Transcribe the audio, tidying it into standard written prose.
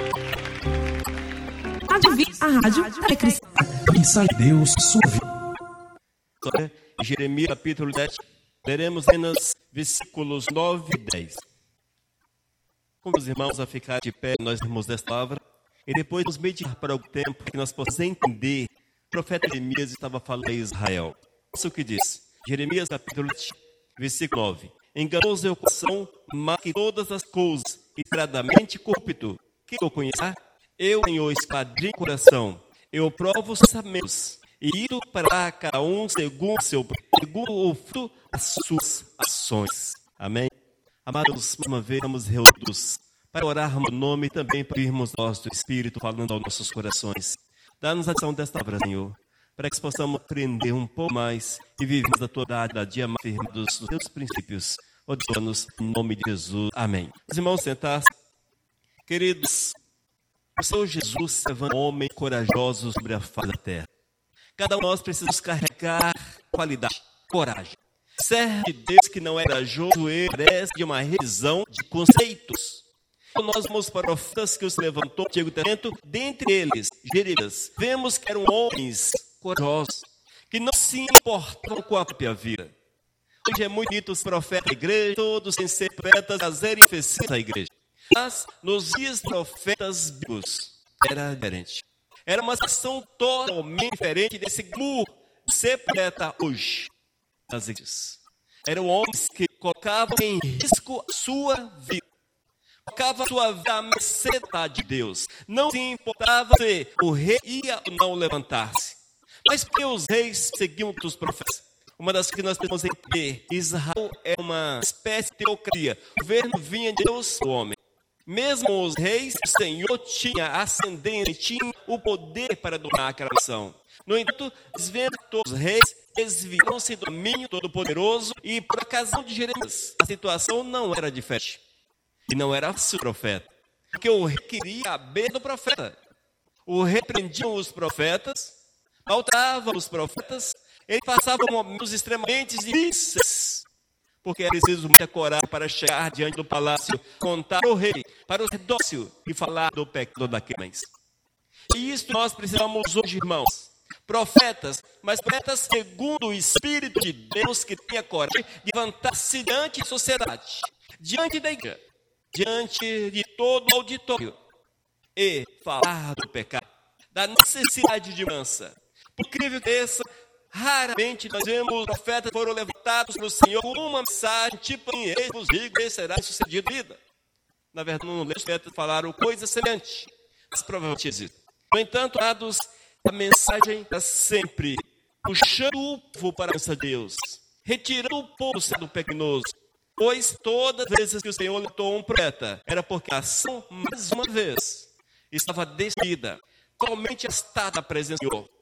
A rádio é cristã. Mensagem de Deus, sua vida. Jeremias capítulo 7, leremos apenas versículos 9 e 10. Convido os irmãos a ficar de pé, nós irmos desta palavra, e depois nos meditar por algum tempo, que nós possamos entender. O profeta Jeremias estava falando a Israel. Isso que diz, Jeremias capítulo 7, versículo 9. Enganoso é o coração, mais que todas as coisas, e gradamente corrupto. Quem eu conhecer? Eu, Senhor, esquadrinho o coração. Eu provo os pensamentos, e ido para cada um segundo o fruto das suas ações. Amém? Amados, mais uma vez, estamos reunidos para orarmos no nome e também para irmos nós do Espírito falando aos nossos corações. Dá-nos a atenção desta palavra, Senhor, para que possamos aprender um pouco mais e vivermos a tua verdade, a dia mais firmados nos teus princípios. Oramos em nome de Jesus. Amém. Os irmãos, sentar-se. Queridos, o Senhor Jesus levanta homens corajosos sobre a face da terra. Cada um de nós precisamos carregar qualidade, coragem. Servo de Deus que não é corajoso, ele carece de uma revisão de conceitos. Então, nós vamos para profetas que os levantou no Antigo Testamento, dentre eles, Jeremias, vemos que eram homens corajosos, que não se importavam com a própria vida. Hoje é muito dito os profetas da igreja, todos sem ser profetas, fazerem infecções à igreja. Mas, nos dias dos profetas bíblicos, era diferente. Era uma situação totalmente diferente desse glamour de ser profeta hoje nas igrejas. Eram homens que colocavam em risco a sua vida. Colocavam a sua vida à mercê de Deus. Não se importava se o rei ia ou não levantar-se. Mas porque os reis seguiam os profetas? Uma das que nós temos entender, Israel é uma espécie de teocracia. O governo vinha de Deus, o homem. Mesmo os reis, o Senhor tinha ascendente, tinha o poder para dominar aquela nação. No entanto, vendo todos os reis, desviaram-se do domínio todo-poderoso e, por ocasião de Jeremias, a situação não era diferente. E não era fácil o profeta, porque o rei queria a beira do profeta. O rei prendia os profetas, maltratava os profetas, ele passava momentos extremamente difíceis, porque era preciso muita coragem para chegar diante do palácio, contar ao rei, para o sacerdócio e falar do pecado daqueles. E isso nós precisamos hoje, irmãos. Profetas, mas profetas segundo o Espírito de Deus, que tenha coragem de levantar-se diante da sociedade, diante da igreja, diante de todo o auditório e falar do pecado, da necessidade de mudança. Por incrível que pareça, raramente nós vemos profetas que foram levantados no Senhor com uma mensagem tipo em eis vos digo, esse será sucedido vida. Na verdade, não lemos os profetas falaram coisa semelhante, mas provavelmente existe. No entanto, amados, a mensagem está sempre puxando o povo para a presença de Deus, retirando o povo do pecaminoso, pois todas as vezes que o Senhor levantou um profeta, era porque a ação, mais uma vez, estava decidida, totalmente estada a presença do Senhor.